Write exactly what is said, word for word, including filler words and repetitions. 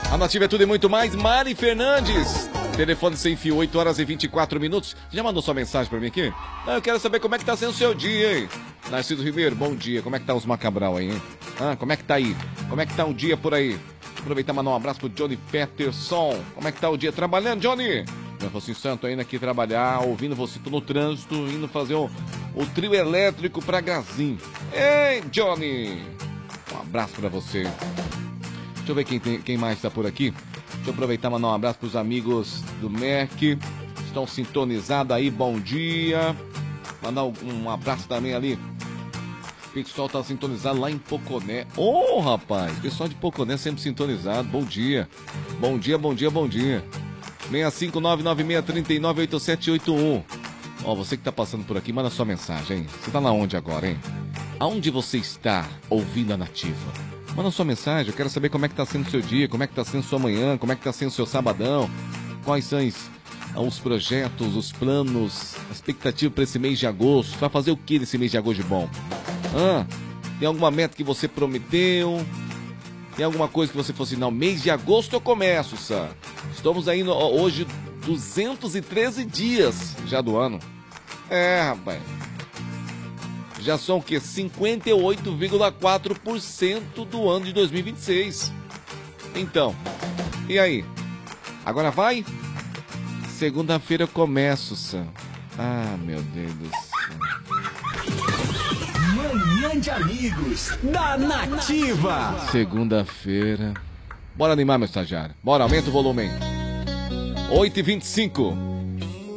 A Nativa é tudo e muito mais. Mari Fernandes. Telefone sem fio, oito horas e vinte e quatro minutos. Já mandou sua mensagem pra mim aqui? Ah, eu quero saber como é que tá sendo o seu dia, hein? Narciso Ribeiro, bom dia. Como é que tá os Macabral aí, hein? Ah, como é que tá aí? Como é que tá o dia por aí? Aproveitar e mandar um abraço pro Johnny Peterson. Como é que tá o dia? Trabalhando, Johnny? Eu fosse em Santo ainda aqui trabalhar, ouvindo você, tô no trânsito, indo fazer o, o trio elétrico pra Grazim. Ei, Johnny! Um abraço pra você. Deixa eu ver quem, tem, quem mais tá por aqui. Deixa eu aproveitar e mandar um abraço pros amigos do M E C. Estão sintonizados aí, bom dia. Mandar um, um abraço também ali. O pessoal tá sintonizado lá em Poconé. Ô, oh, rapaz, pessoal de Poconé sempre sintonizado. Bom dia. Bom dia, bom dia, bom dia. seis cinco nove nove seis três nove oito sete oito um. Ó, você que tá passando por aqui, manda sua mensagem, hein? Você tá na onde agora, hein? Aonde você está ouvindo a Nativa? Manda sua mensagem, eu quero saber como é que tá sendo o seu dia, como é que tá sendo sua manhã, como é que tá sendo o seu sabadão, quais são os, os projetos, os planos, a expectativa para esse mês de agosto. Vai fazer o que nesse mês de agosto de bom? Ah, tem alguma meta que você prometeu? Tem alguma coisa que você falou assim, não, mês de agosto eu começo, Sam. Estamos aí no, hoje duzentos e treze dias já do ano. É, rapaz. Já são o quê? cinquenta e oito vírgula quatro por cento do ano de dois mil e vinte e seis. Então, e aí? Agora vai? Segunda-feira eu começo, Sam. Ah, meu Deus do céu. Manhã de Amigos da Nativa. Segunda-feira. Bora animar, meu estagiário. Bora, aumenta o volume. oito e vinte e cinco.